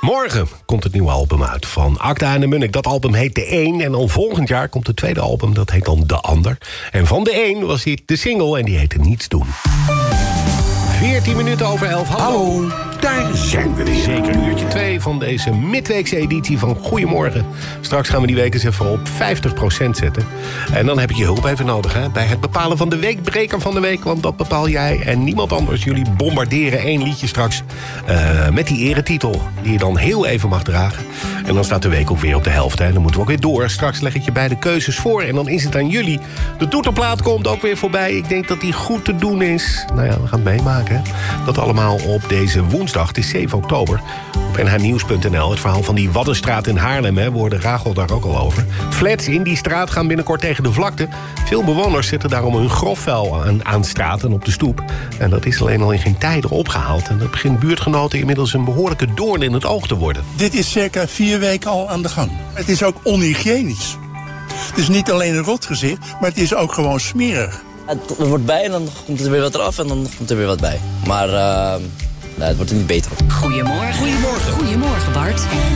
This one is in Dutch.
Morgen komt het nieuwe album uit van Akda en de Munnik. Dat album heet De Eén. En dan volgend jaar komt het tweede album, dat heet dan De Ander. En van De Eén was dit de single en die heette Niets Doen. 14 minuten over 11. Hallo, daar zijn we weer. Zeker uurtje 2 van deze midweekse editie van Goedemorgen. Straks gaan we die week eens even op 50% zetten. En dan heb je je hulp even nodig, hè? Bij het bepalen van de weekbreker van de week. Want dat bepaal jij en niemand anders. Jullie bombarderen 1 liedje straks met die eretitel. Die je dan heel even mag dragen. En dan staat de week ook weer op de helft. Hè? Dan moeten we ook weer door. Straks leg ik je beide keuzes voor. En dan is het aan jullie. De toeterplaat komt ook weer voorbij. Ik denk dat die goed te doen is. Nou ja, we gaan het meemaken. Dat allemaal op deze woensdag, het is 7 oktober... op nhnieuws.nl. Het verhaal van die Waddenstraat in Haarlem, hè, we hoorden Rachel daar ook al over. Flats in die straat gaan binnenkort tegen de vlakte. Veel bewoners zetten daarom hun grofvuil aan straat en op de stoep. En dat is alleen al in geen tijden opgehaald. En dat begint buurtgenoten inmiddels een behoorlijke doorn in het oog te worden. Dit is circa 4 weken al aan de gang. Het is ook onhygiënisch. Het is niet alleen een rotgezicht, maar het is ook gewoon smerig. Het wordt bij en dan komt er weer wat eraf en dan komt er weer wat bij. Maar het wordt er niet beter op. Goedemorgen. Goedemorgen. Goedemorgen, Bart.